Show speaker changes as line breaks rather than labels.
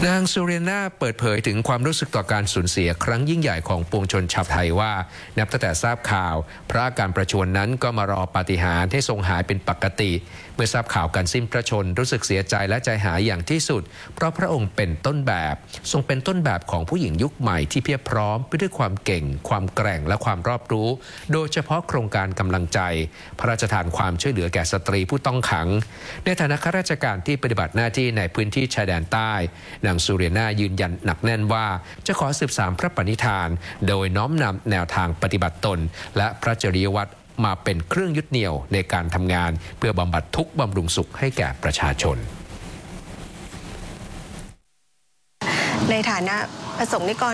นางซูเรียนาเปิดเผยถึงความรู้สึกต่อการสูญเสียครั้งยิ่งใหญ่ของปวงชนชาวไทยว่านับตั้งแต่ทราบข่าวพระอาการประชวรนั้นก็มารอปาฏิหาริย์ให้ทรงหายเป็นปกติเมื่อทราบข่าวการสิ้นพระชนรู้สึกเสียใจและใจหายอย่างที่สุดเพราะพระองค์เป็นต้นแบบทรงเป็นต้นแบบของผู้หญิงยุคใหม่ที่เพียบพร้อมไปด้วยความเก่งความแกร่งและความรอบรู้โดยเฉพาะโครงการกำลังใจพระราชทานความช่วยเหลือแก่สตรีผู้ต้องขังในฐานะข้าราชการที่ปฏิบัติหน้าที่ในพื้นที่ชายแดนใต้นางซูเรียนายืนยันหนักแน่นว่าจะขอสืบสานพระปณิธานโดยน้อมนำแนวทางปฏิบัติตนและพระจริยวัตรมาเป็นเครื่องยึดเหนี่ยวในการทำงานเพื่อบำบัดทุกข์บำรุงสุขให้แก่ประชาชน
ในฐานะประสงค์นิกร